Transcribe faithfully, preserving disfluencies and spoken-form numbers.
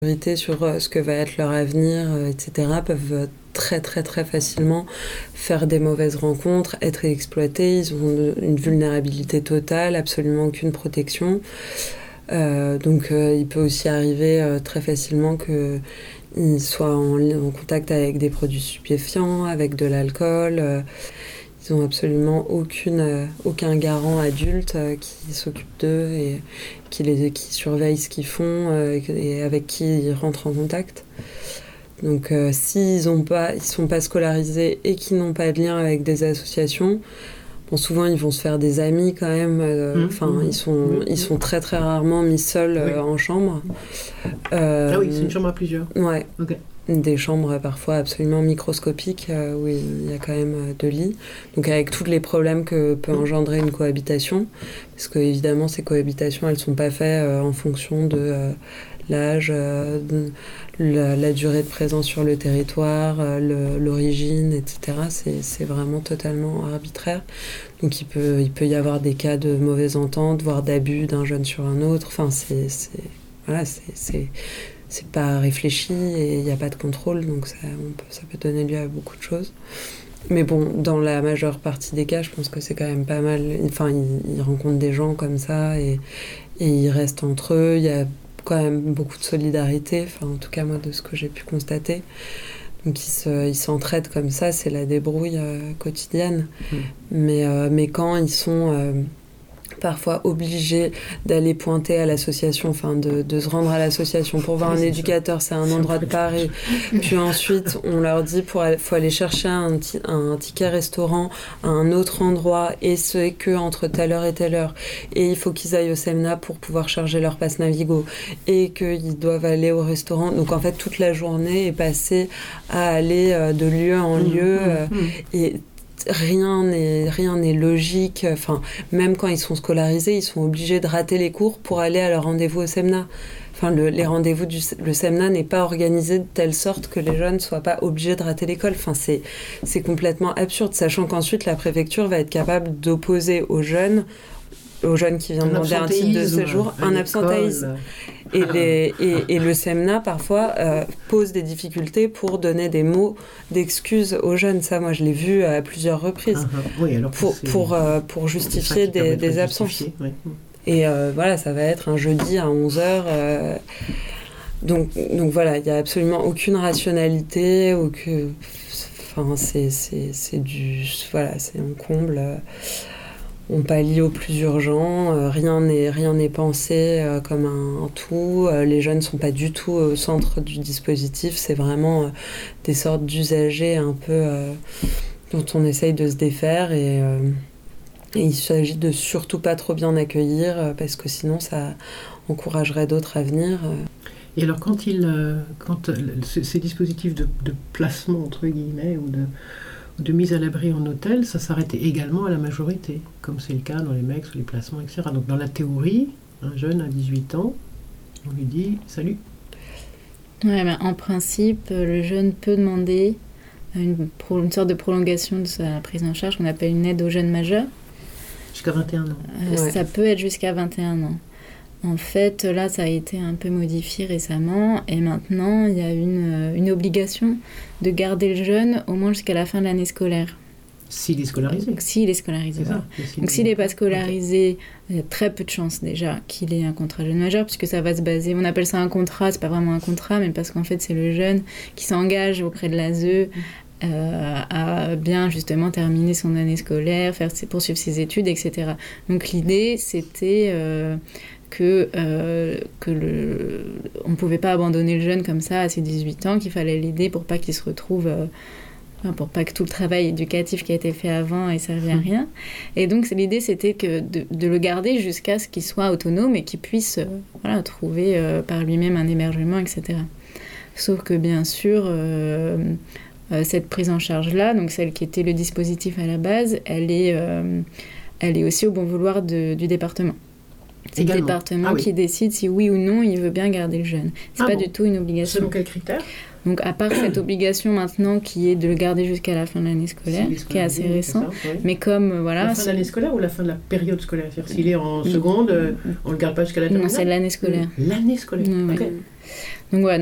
sur ce que va être leur avenir, et cetera, peuvent très très très facilement faire des mauvaises rencontres, être exploités. Ils ont une vulnérabilité totale, absolument aucune protection. Euh, donc euh, il peut aussi arriver euh, très facilement qu'ils soient en, en contact avec des produits stupéfiants, avec de l'alcool. Euh, ils n'ont absolument aucune, euh, aucun garant adulte euh, qui s'occupe d'eux et qui, les, qui surveille ce qu'ils font euh, et, et avec qui ils rentrent en contact. Donc euh, s'ils ne sont pas scolarisés et qu'ils n'ont pas de lien avec des associations, bon, souvent ils vont se faire des amis quand même. Enfin, euh, mmh, mmh, ils, sont, mmh, ils sont très très rarement mis seuls euh, oui. en chambre. Euh, ah oui, c'est une chambre à plusieurs. Ouais. Okay. Des chambres parfois absolument microscopiques euh, où il y a quand même deux lits. Donc avec tous les problèmes que peut engendrer une cohabitation, parce que évidemment ces cohabitations elles sont pas faites euh, en fonction de euh, l'âge, euh, de, la, la durée de présence sur le territoire, euh, le, l'origine, et cetera. C'est, c'est vraiment totalement arbitraire. Donc il peut, il peut y avoir des cas de mauvaise entente, voire d'abus d'un jeune sur un autre. Enfin c'est, c'est voilà, c'est, c'est c'est pas réfléchi et il n'y a pas de contrôle, donc ça, on peut, ça peut donner lieu à beaucoup de choses. Mais bon, dans la majeure partie des cas, je pense que c'est quand même pas mal. Enfin, ils, ils rencontrent des gens comme ça et, et ils restent entre eux. Il y a quand même beaucoup de solidarité, enfin, en tout cas, moi, de ce que j'ai pu constater. Donc, ils, se, ils s'entraident comme ça, c'est la débrouille euh, quotidienne. Mmh. Mais, euh, mais quand ils sont... Euh, parfois obligés d'aller pointer à l'association, enfin de, de se rendre à l'association pour voir un éducateur, c'est un endroit de Paris. Puis ensuite, on leur dit pour aller, faut aller chercher un, t- un ticket restaurant à un autre endroit et c'est que entre telle heure et telle heure. Et il faut qu'ils aillent au Semna pour pouvoir charger leur passe Navigo et qu'ils doivent aller au restaurant. Donc en fait, toute la journée est passée à aller euh, de lieu en lieu euh, et Rien n'est, rien n'est logique. Enfin, même quand ils sont scolarisés, ils sont obligés de rater les cours pour aller à leur rendez-vous au Semna. Enfin, le, les rendez-vous du le Semna n'est pas organisé de telle sorte que les jeunes ne soient pas obligés de rater l'école. Enfin, c'est, c'est complètement absurde, sachant qu'ensuite, la préfecture va être capable d'opposer aux jeunes, aux jeunes qui viennent demander un titre de séjour, un absentéisme. Et, les, et, et le Semna, parfois, euh, pose des difficultés pour donner des mots d'excuses aux jeunes. Ça, moi, je l'ai vu à plusieurs reprises. Uh-huh. Oui, alors pour, pour, euh, pour justifier des, des absences. Oui. Et euh, voilà, ça va être un jeudi à onze heures. Euh, donc, donc voilà, il n'y a absolument aucune rationalité. Aucune, enfin, c'est, c'est, c'est du... Voilà, c'est un comble... Euh, On pallie au plus urgent, euh, rien n'est, rien n'est pensé euh, comme un, un tout. Euh, les jeunes ne sont pas du tout au centre du dispositif. C'est vraiment euh, des sortes d'usagers un peu euh, dont on essaye de se défaire. Et, euh, et il s'agit de surtout pas trop bien accueillir euh, parce que sinon ça encouragerait d'autres à venir. Euh. Et alors quand, il, euh, quand euh, ces dispositifs de, de placement, entre guillemets, ou de... de mise à l'abri en hôtel, ça s'arrêtait également à la majorité, comme c'est le cas dans les mecs, ou les placements, et cetera. Donc dans la théorie, un jeune à dix-huit ans, on lui dit « salut ». Ouais, ben, en principe, le jeune peut demander une, pro- une sorte de prolongation de sa prise en charge qu'on appelle une aide aux jeunes majeurs. Jusqu'à vingt et un ans. Euh, ouais. Ça peut être jusqu'à vingt et un ans. En fait, là, ça a été un peu modifié récemment et maintenant, il y a une, une obligation de garder le jeune au moins jusqu'à la fin de l'année scolaire. S'il est scolarisé. S'il est scolarisé, voilà. Donc s'il n'est pas scolarisé, il y a très peu de chances déjà qu'il ait un contrat jeune majeur puisque ça va se baser, on appelle ça un contrat, c'est pas vraiment un contrat, mais parce qu'en fait, c'est le jeune qui s'engage auprès de l'A S E Euh, à bien justement terminer son année scolaire, faire ses, poursuivre ses études, et cetera. Donc l'idée, c'était euh, que, euh, que le, on ne pouvait pas abandonner le jeune comme ça à ses dix-huit ans, qu'il fallait l'aider pour pas qu'il se retrouve... Euh, pour pas que tout le travail éducatif qui a été fait avant ait servi à rien. Et donc l'idée, c'était que de, de le garder jusqu'à ce qu'il soit autonome et qu'il puisse euh, voilà, trouver euh, par lui-même un hébergement, et cetera. Sauf que bien sûr... Euh, Euh, cette prise en charge-là, donc celle qui était le dispositif à la base, elle est, euh, elle est aussi au bon vouloir de, du département. C'est Également. le département ah, oui. qui décide si oui ou non il veut bien garder le jeune. C'est ah, pas bon. du tout une obligation. Selon quels critères ? Donc, à part cette obligation maintenant qui est de le garder jusqu'à la fin de l'année scolaire, qui est assez récent, ça, oui. mais comme euh, voilà. La fin de l'année scolaire ou la fin de la période scolaire ? C'est-à-dire s'il est en seconde, euh, on le garde pas jusqu'à la terminale ? Non, c'est l'année scolaire. L'année scolaire. Mmh, ok. Oui. Donc voilà.